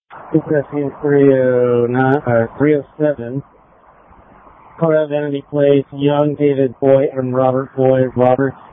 Interesting 307. Colorado Vanity plays Young, David Boyd, and Robert Boyd. Robert